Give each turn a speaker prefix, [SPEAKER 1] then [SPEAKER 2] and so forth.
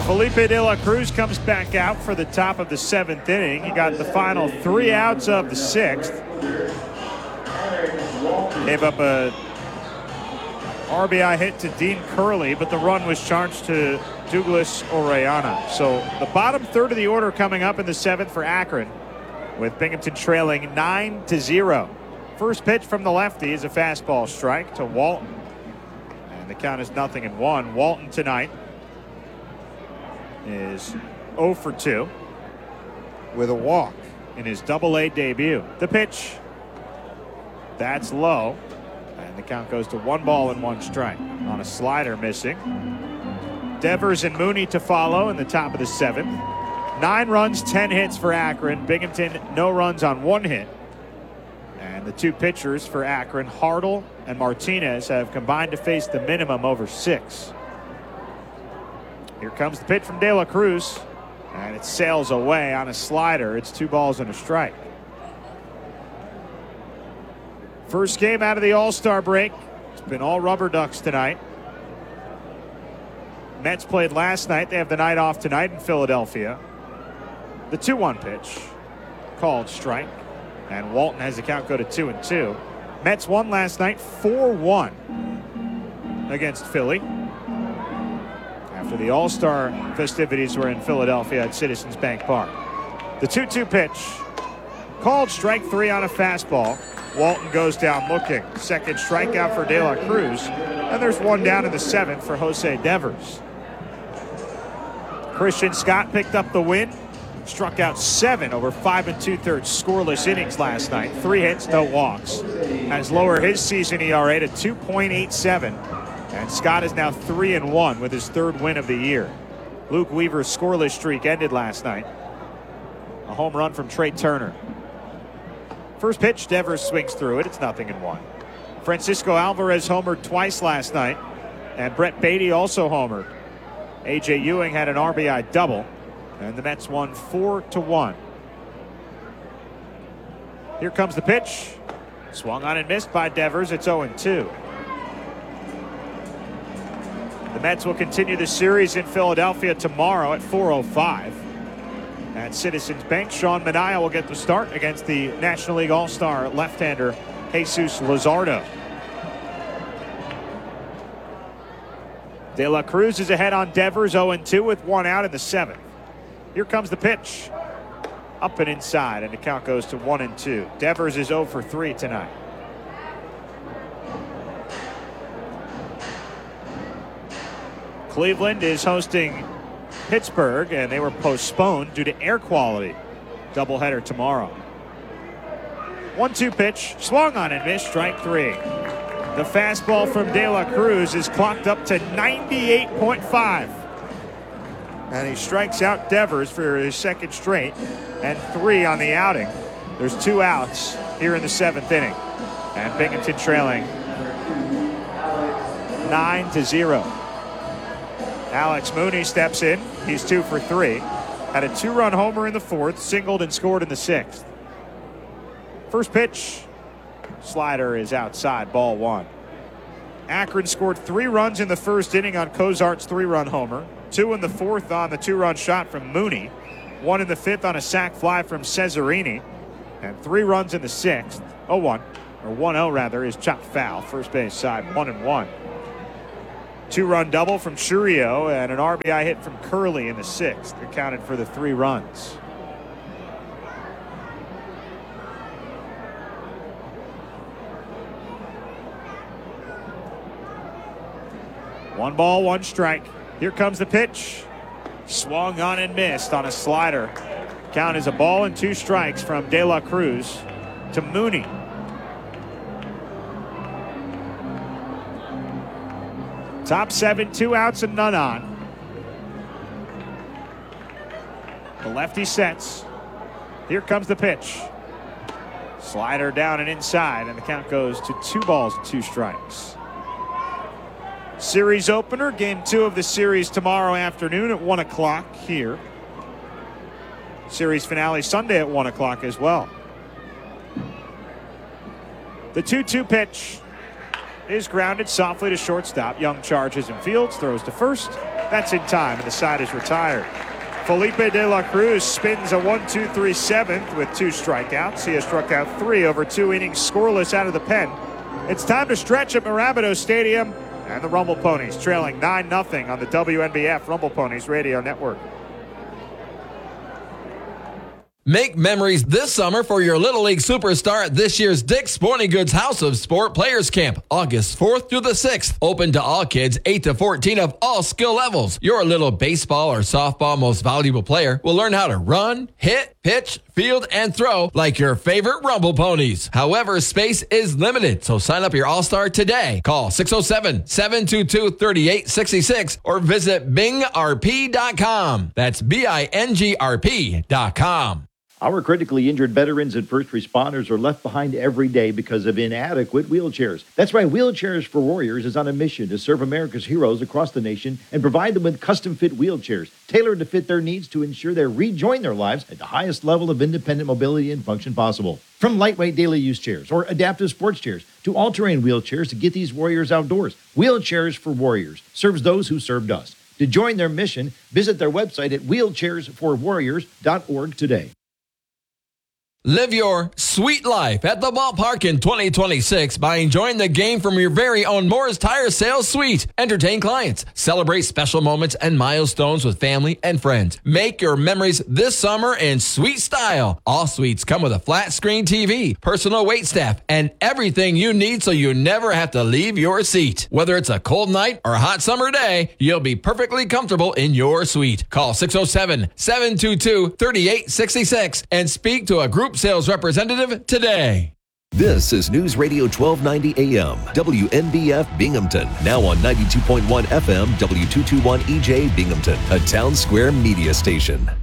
[SPEAKER 1] Felipe De La Cruz comes back out for the top of the 7th inning. He got the final 3 outs of the 6th. Gave up a RBI hit to Dean Curley, but the run was charged to Douglas Orellana. So the bottom third of the order coming up in the 7th for Akron, with Binghamton trailing 9-0. First pitch from the lefty is a fastball strike to Walton. And the count is 0-1. Walton tonight is 0 for 2 with a walk in his Double-A debut. The pitch, that's low, and the count goes to 1-1 strike on a slider missing. Devers and Mooney to follow in the top of the 7th. 9 runs, 10 hits for Akron. Binghamton, no runs on 1 hit. And the 2 pitchers for Akron, Hartle and Martinez, have combined to face the minimum over 6. Here comes the pitch from De La Cruz, and it sails away on a slider. It's 2 balls and a strike. First game out of the All-Star break. It's been all rubber ducks tonight. Mets played last night. They have the night off tonight in Philadelphia. The 2-1 pitch, called strike, and Walton has the count go to 2-2. Mets won last night 4-1 against Philly, after the All-Star festivities were in Philadelphia at Citizens Bank Park. The 2-2 pitch, called strike 3 on a fastball. Walton goes down looking. Second strikeout for De La Cruz, and there's 1 down in the 7th for Jose Devers. Christian Scott picked up the win, struck out 7 over 5 2/3 scoreless innings last night. 3 hits, no walks. Has lowered his season ERA to 2.87. And Scott is now 3-1 with his 3rd win of the year. Luke Weaver's scoreless streak ended last night. A home run from Trey Turner. First pitch, Devers swings through it. It's 0-1. Francisco Alvarez homered twice last night, and Brett Beatty also homered. A.J. Ewing had an RBI double, and the Mets won 4-1. Here comes the pitch. Swung on and missed by Devers. It's 0-2. The Mets will continue the series in Philadelphia tomorrow at 4:05 at Citizens Bank. Sean Manaea will get the start against the National League All-Star left-hander Jesus Luzardo. De La Cruz is ahead on Devers, 0-2 with 1 out in the 7th. Here comes the pitch. Up and inside, and the count goes to 1-2. Devers is 0 for 3 tonight. Cleveland is hosting Pittsburgh, and they were postponed due to air quality. Doubleheader tomorrow. 1-2 pitch, swung on and missed, strike 3. The fastball from De La Cruz is clocked up to 98.5. And he strikes out Devers for his 2nd straight, and 3 on the outing. There's 2 outs here in the 7th inning. And Binghamton trailing 9-0. Alex Mooney steps in. He's 2 for 3. Had a 2-run homer in the 4th, singled and scored in the 6th. First pitch, slider is outside, ball 1. Akron scored 3 runs in the 1st inning on Cozart's 3-run homer, 2 in the 4th on the 2-run shot from Mooney, 1 in the 5th on a sac fly from Cesarini, and 3 runs in the 6th. 1-0 rather, is chopped foul. First base side, 1-1. 2-run double from Churio and an RBI hit from Curley in the 6th. Accounted for the 3 runs. One ball, 1 strike. Here comes the pitch. Swung on and missed on a slider. Count is a ball and 2 strikes from De La Cruz to Mooney. Top 7, 2 outs and none on. The lefty sets. Here comes the pitch. Slider down and inside, and the count goes to 2 balls and 2 strikes. Series opener, game 2 of the series tomorrow afternoon at 1 o'clock here. Series finale Sunday at 1 o'clock as well. The 2-2 pitch. is grounded softly to shortstop. Young charges and fields, throws to first. That's in time, and the side is retired. Felipe De La Cruz spins a 1-2-3 7th with 2 strikeouts. He has struck out 3 over 2 innings scoreless out of the pen. It's time to stretch at Mirabito Stadium, and the Rumble Ponies trailing 9-0 on the WNBF Rumble Ponies Radio Network.
[SPEAKER 2] Make memories this summer for your Little League superstar at this year's Dick's Sporting Goods House of Sport Players Camp, August 4th through the 6th. Open to all kids 8 to 14 of all skill levels. Your little baseball or softball most valuable player will learn how to run, hit, pitch, field, and throw like your favorite Rumble Ponies. However, space is limited, so sign up your All-Star today. Call 607-722-3866 or visit bingrp.com. That's BINGRP.com.
[SPEAKER 3] Our critically injured veterans and first responders are left behind every day because of inadequate wheelchairs. That's why Wheelchairs for Warriors is on a mission to serve America's heroes across the nation and provide them with custom-fit wheelchairs tailored to fit their needs to ensure they rejoin their lives at the highest level of independent mobility and function possible. From lightweight daily use chairs or adaptive sports chairs to all-terrain wheelchairs to get these warriors outdoors, Wheelchairs for Warriors serves those who served us. To join their mission, visit their website at wheelchairsforwarriors.org today.
[SPEAKER 2] Live your sweet life at the ballpark in 2026 by enjoying the game from your very own Moore's Tire Sales Suite. Entertain clients, celebrate special moments and milestones with family and friends. Make your memories this summer in sweet style. All suites come with a flat screen TV, personal waitstaff, and everything you need so you never have to leave your seat. Whether it's a cold night or a hot summer day, you'll be perfectly comfortable in your suite. Call 607-722-3866 and speak to a group sales representative today.
[SPEAKER 4] This is News Radio 1290 AM, WNBF Binghamton. Now on 92.1 FM, W221 EJ Binghamton, a Town Square media station.